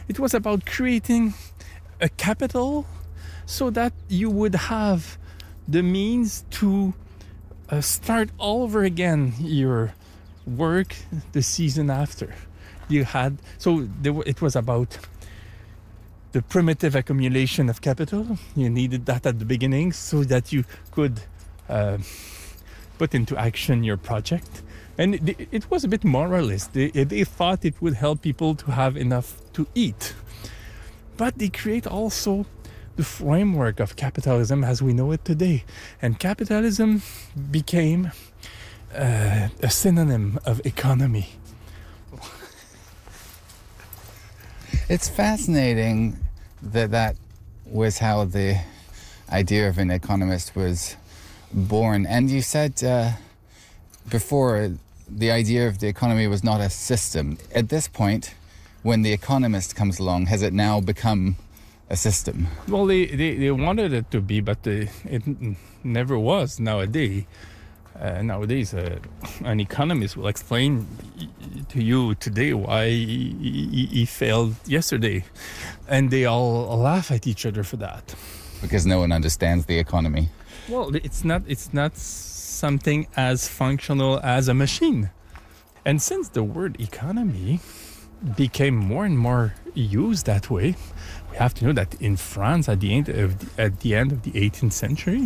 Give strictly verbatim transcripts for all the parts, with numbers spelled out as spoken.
It was about creating a capital so that you would have the means to uh, start all over again your work the season after. You had so there, it was about the primitive accumulation of capital. You needed that at the beginning so that you could uh, put into action your project. And it, it was a bit moralist. They, they thought it would help people to have enough to eat. But they create also the framework of capitalism as we know it today. And capitalism became uh, a synonym of economy. It's fascinating that that was how the idea of an economist was born. And you said uh, before the idea of the economy was not a system. At this point, when the economist comes along, has it now become a system? Well, they, they, they wanted it to be, but they, it never was nowadays. Uh, nowadays, uh, an economist will explain to you today why he, he, he failed yesterday. And they all laugh at each other for that. Because no one understands the economy. Well, it's not, it's not something as functional as a machine. And since the word economy became more and more used that way, we have to know that in France, at the end of the, at the, end of the eighteenth century,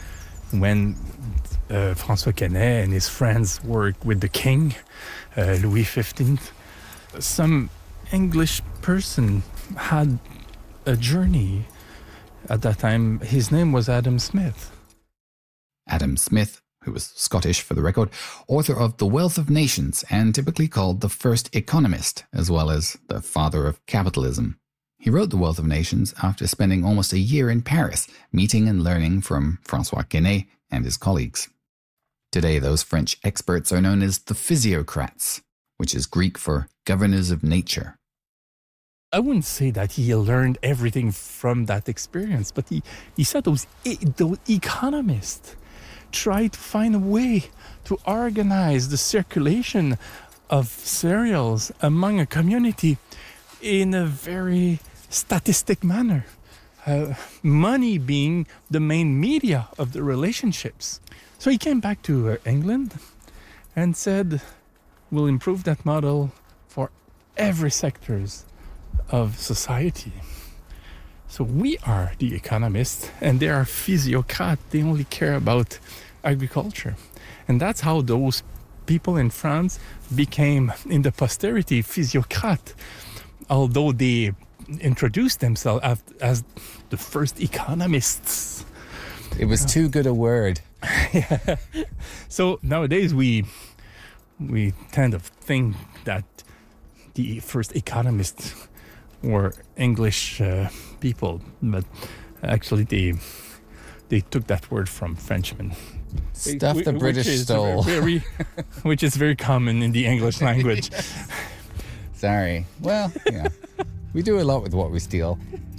when uh, François Quesnay and his friends worked with the king, uh, Louis the fifteenth, some English person had a journey. At that time, his name was Adam Smith. Adam Smith, who was Scottish for the record, author of The Wealth of Nations and typically called the first economist, as well as the father of capitalism. He wrote The Wealth of Nations after spending almost a year in Paris, meeting and learning from François Quesnay and his colleagues. Today, those French experts are known as the physiocrats, which is Greek for governors of nature. I wouldn't say that he learned everything from that experience, but he, he said those, those economists try to find a way to organize the circulation of cereals among a community in a very statistic manner. Uh, money being the main media of the relationships. So he came back to uh, England and said, we'll improve that model for every sectors of society. So we are the economists and they are physiocrats. They only care about agriculture. And that's how those people in France became, in the posterity, physiocrats, although they introduced themselves as, as the first economists. It was too good a word. Yeah. So nowadays we we tend to think that the first economists were English uh, people, but actually they they took that word from Frenchmen. Stuff the which British is stole. Very, which is very common in the English language. Sorry. Well, yeah. We do a lot with what we steal.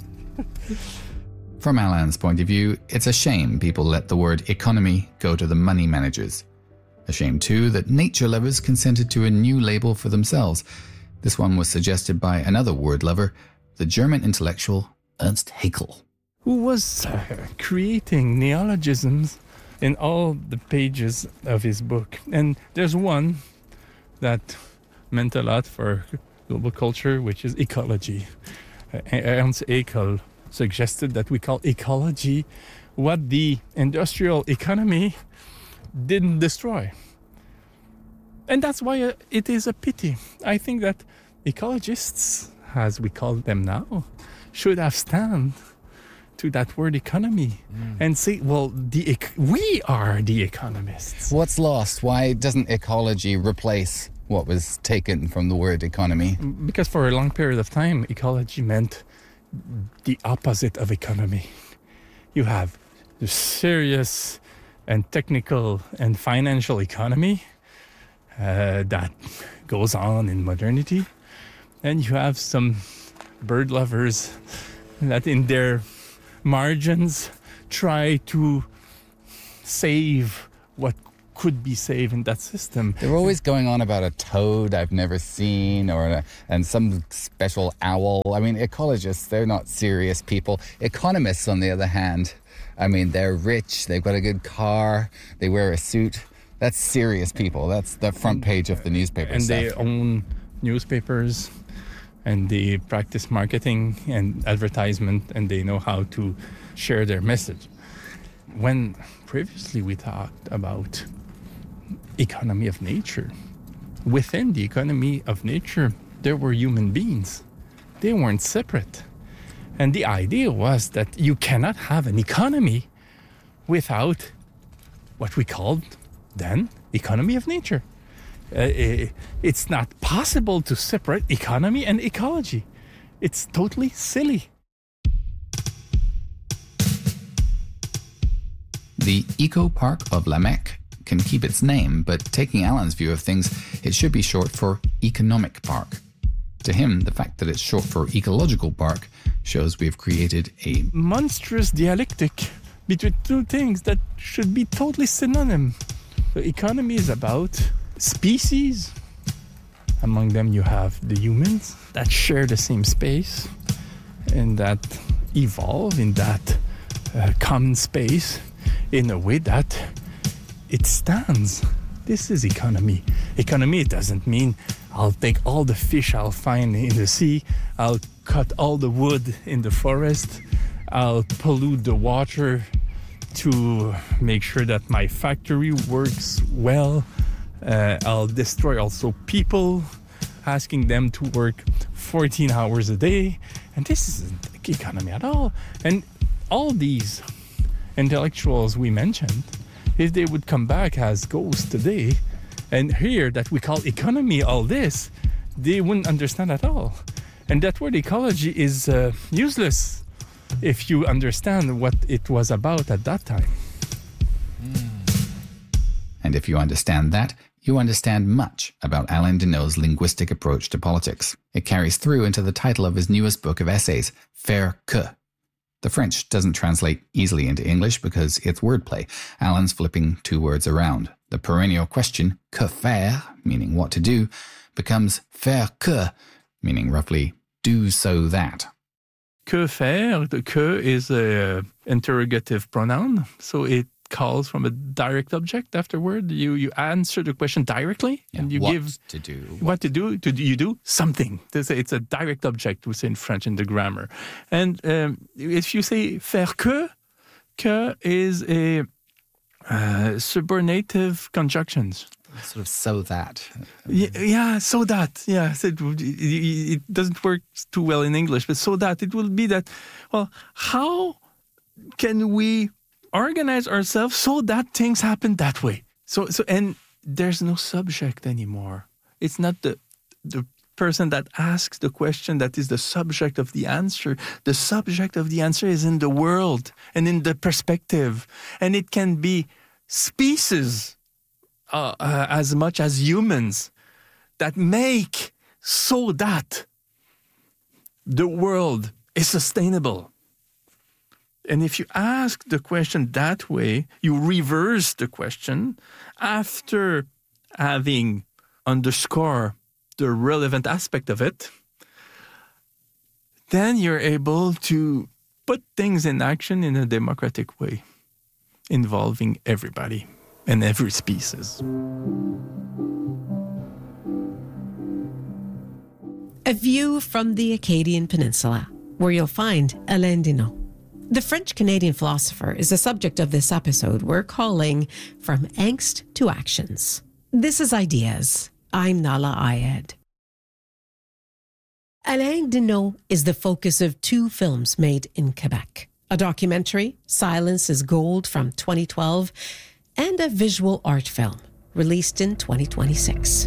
From Alain's point of view, it's a shame people let the word economy go to the money managers. A shame, too, that nature lovers consented to a new label for themselves. This one was suggested by another word lover, the German intellectual Ernst Haeckel, who was uh, creating neologisms in all the pages of his book. And there's one that meant a lot for global culture, which is ecology. Uh, Ernst Haeckel suggested that we call ecology what the industrial economy didn't destroy. And that's why it is a pity. I think that ecologists, as we call them now, should have stand to that word economy mm. and say, well, the we are the economists. What's lost? Why doesn't ecology replace what was taken from the word economy? Because for a long period of time, ecology meant the opposite of economy. You have the serious and technical and financial economy uh, that goes on in modernity. And you have some bird lovers that in their margins try to save what could be saved in that system. They're always going on about a toad I've never seen or a, and some special owl. I mean, ecologists, they're not serious people. Economists, on the other hand, I mean, they're rich, they've got a good car, they wear a suit. That's serious people. That's the front page of the newspaper. And stuff. They own newspapers, and they practice marketing and advertisement, and they know how to share their message. When previously we talked about economy of nature, within the economy of nature, there were human beings. They weren't separate. And the idea was that you cannot have an economy without what we called then economy of nature. Uh, it's not possible to separate economy and ecology. It's totally silly. The Eco Park of La Mecque can keep its name, but taking Alan's view of things, it should be short for Economic Park. To him, the fact that it's short for Ecological Park shows we've created a monstrous dialectic between two things that should be totally synonymous. The economy is about species. Among them you have the humans that share the same space and that evolve in that uh, common space in a way that it stands. This is economy. Economy doesn't mean I'll take all the fish I'll find in the sea, I'll cut all the wood in the forest, I'll pollute the water to make sure that my factory works well. Uh, I'll destroy also people, asking them to work fourteen hours a day. And this isn't economy at all. And all these intellectuals we mentioned, if they would come back as ghosts today and hear that we call economy all this, they wouldn't understand at all. And that word ecology is uh, useless if you understand what it was about at that time. And if you understand that, you understand much about Alain Deneau's linguistic approach to politics. It carries through into the title of his newest book of essays, Faire que. The French doesn't translate easily into English because it's wordplay. Alain's flipping two words around. The perennial question, que faire, meaning what to do, becomes faire que, meaning roughly do so that. Que faire, the que is a interrogative pronoun, so it calls from a direct object afterward. You you answer the question directly, Yeah, and you what give to do. what to do. To do, you do something. It's a direct object, we say in French in the grammar. And um, if you say faire que, que is a uh, subordinative conjunctions. Sort of so that. Yeah, yeah, so that, yeah, so it, it, it doesn't work too well in English, but so that it will be that, well, how can we organize ourselves so that things happen that way? So, so, and there's no subject anymore. It's not the the person that asks the question that is the subject of the answer. The subject of the answer is in the world and in the perspective, and it can be species. Uh, uh, as much as humans that make so that the world is sustainable. And if you ask the question that way, you reverse the question after having underscored the relevant aspect of it, then you're able to put things in action in a democratic way, involving everybody and every species. A view from the Acadian Peninsula, where you'll find Alain Deneau. The French-Canadian philosopher is the subject of this episode we're calling From Angst to Actions. This is Ideas. I'm Nala Ayed. Alain Deneau is the focus of two films made in Quebec. A documentary, Silence is Gold, from twenty twelve, and a visual art film, released in twenty twenty-six.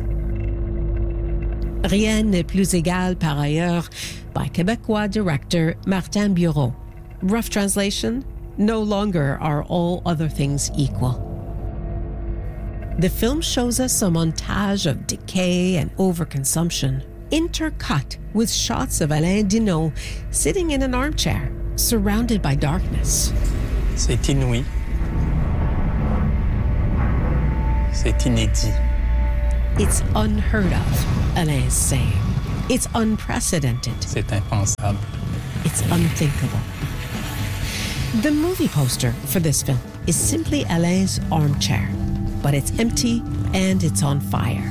Rien n'est plus égal par ailleurs, by Quebecois director Martin Bureau. Rough translation, no longer are all other things equal. The film shows us a montage of decay and overconsumption, intercut with shots of Alain Deneau sitting in an armchair, surrounded by darkness. C'est inouï. C'est inédit. It's unheard of, Alain is saying. It's unprecedented. C'est impensable. It's unthinkable. The movie poster for this film is simply Alain's armchair, but it's empty and it's on fire.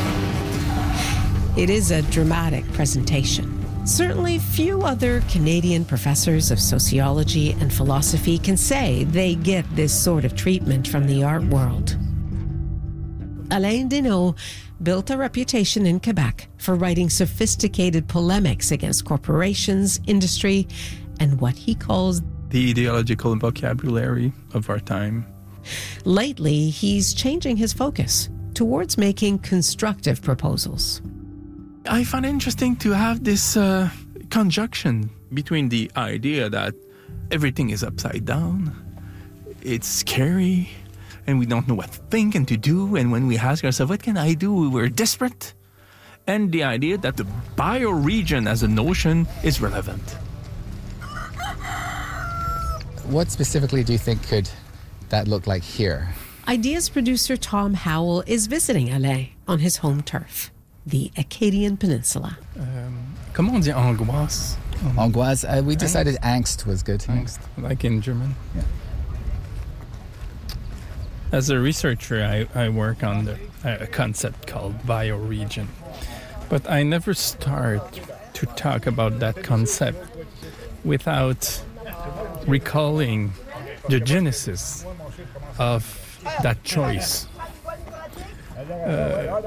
It is a dramatic presentation. Certainly few other Canadian professors of sociology and philosophy can say they get this sort of treatment from the art world. Alain Deneau built a reputation in Quebec for writing sophisticated polemics against corporations, industry, and what he calls the ideological vocabulary of our time. Lately, he's changing his focus towards making constructive proposals. I find it interesting to have this uh, conjunction between the idea that everything is upside down, it's scary, and we don't know what to think and to do, and when we ask ourselves, what can I do, we're desperate, and the idea that the bioregion as a notion is relevant. What specifically do you think could that look like here? Ideas producer Tom Howell is visiting Alain on his home turf, the Acadian Peninsula. Um, comment on dit angoisse? Angoisse. Uh, we decided angst, angst was good. Angst, like in German. Yeah. As a researcher, I, I work on the, a concept called bioregion. But I never start to talk about that concept without recalling the genesis of that choice. Uh,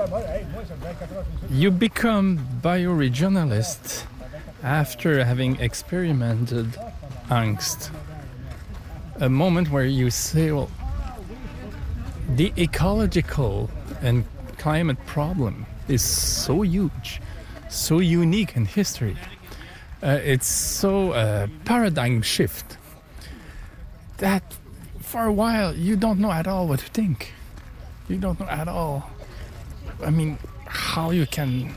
you become bioregionalist after having experimented angst. A moment where you say, well, the ecological and climate problem is so huge, so unique in history. Uh, it's so uh, paradigm shift that for a while you don't know at all what to think. You don't know at all, I mean, how you can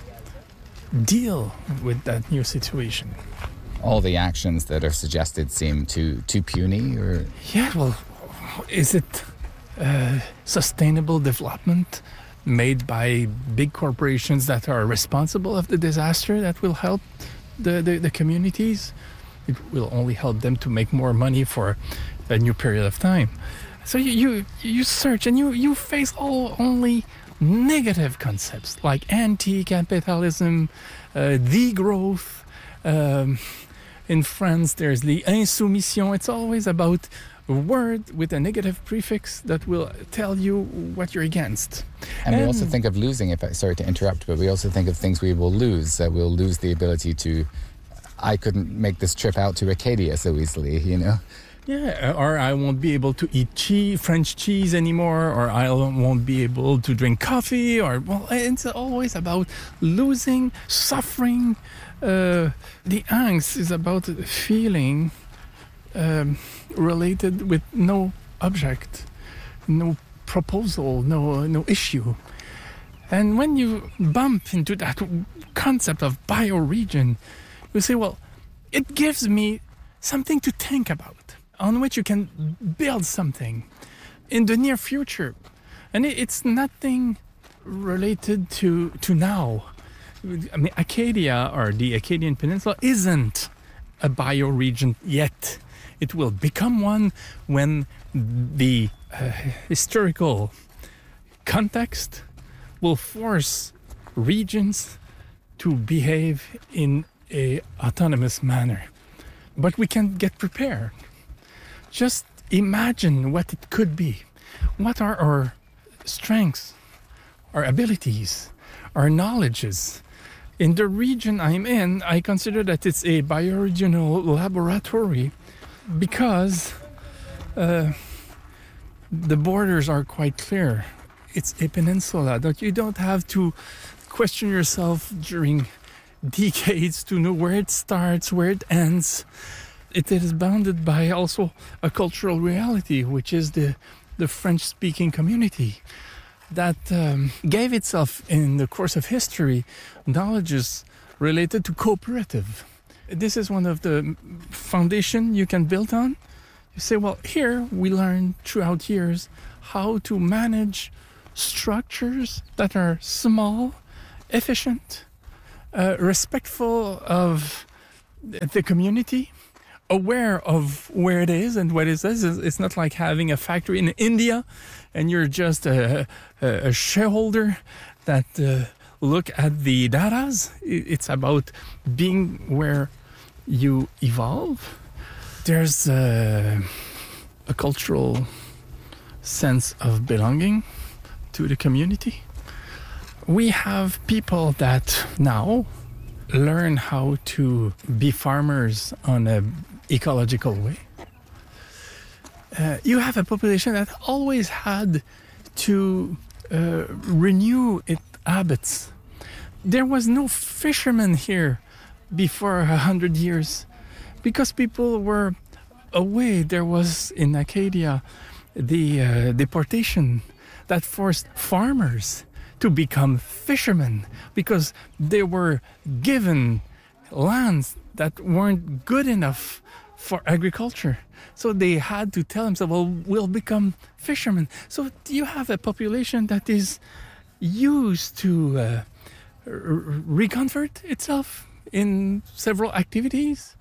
deal with that new situation. All the actions that are suggested seem too too puny, or yeah, well, is it uh, sustainable development made by big corporations that are responsible of the disaster that will help the, the, the communities? It will only help them to make more money for a new period of time. So you you, you search and you, you face all only negative concepts like anti-capitalism, uh, degrowth. Um, in France, there's the insoumission. It's always about a word with a negative prefix that will tell you what you're against. And, and we also think of losing, if I, sorry to interrupt, but we also think of things we will lose. That we'll lose the ability to, I couldn't make this trip out to Acadia so easily, you know? Yeah, or I won't be able to eat cheese, French cheese anymore, or I won't be able to drink coffee, or, well, it's always about losing, suffering. Uh, the angst is about a feeling um, related with no object, no proposal, no no issue. And when you bump into that concept of bioregion, you say, well, it gives me something to think about, on which you can build something in the near future. And it's nothing related to, to now. I mean, Acadia, or the Acadian Peninsula, isn't a bioregion yet. It will become one when the uh, historical context will force regions to behave in an autonomous manner. But we can get prepared. Just imagine what it could be. What are our strengths, our abilities, our knowledges? In the region I'm in, I consider that it's a bioregional laboratory because uh, the borders are quite clear. It's a peninsula that you don't have to question yourself during decades to know where it starts, where it ends. It is bounded by also a cultural reality, which is the, the French-speaking community that um, gave itself in the course of history knowledges related to cooperative. This is one of the foundation you can build on. You say, well, here we learn throughout years how to manage structures that are small, efficient, uh, respectful of the community, aware of where it is and what it is. It's not like having a factory in India and you're just a, a, a shareholder that uh, look at the datas. It's about being where you evolve. There's a, a cultural sense of belonging to the community. We have people that now learn how to be farmers on an ecological way. Uh, you have a population that always had to uh, renew its habits. There was no fisherman here before a hundred years because people were away. There was in Acadia the uh, deportation that forced farmers to become fishermen because they were given lands that weren't good enough for agriculture. So they had to tell themselves, well, we'll become fishermen. So you have a population that is used to uh, reconvert itself in several activities.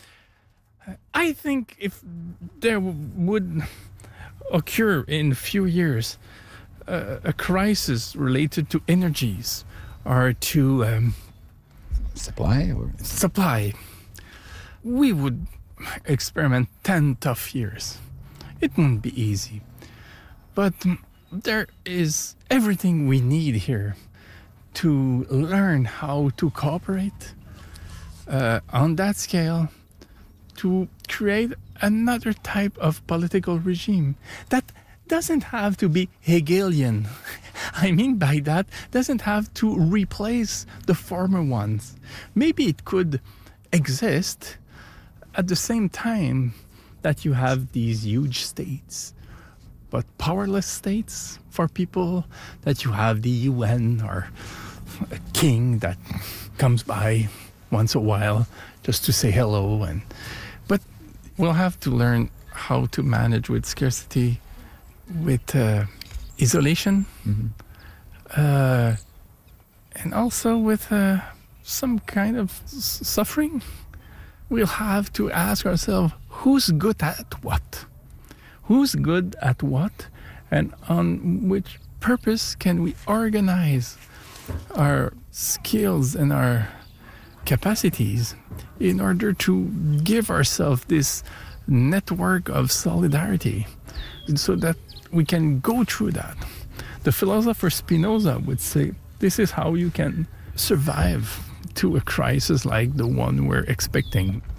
I think if there would occur in a few years uh, a crisis related to energies or to um, supply or supply, we would experiment ten tough years. It wouldn't be easy, but there is everything we need here to learn how to cooperate uh, on that scale to create another type of political regime that doesn't have to be Hegelian. I mean by that, doesn't have to replace the former ones. Maybe it could exist at the same time that you have these huge states, but powerless states for people, that you have the U N or a king that comes by once a while just to say hello. And but we'll have to learn how to manage with scarcity, with uh, isolation, mm-hmm. uh, and also with uh, some kind of s- suffering. We'll have to ask ourselves, who's good at what? Who's good at what? And on which purpose can we organize our skills and our capacities in order to give ourselves this network of solidarity so that we can go through that. The philosopher Spinoza would say, this is how you can survive to a crisis like the one we're expecting.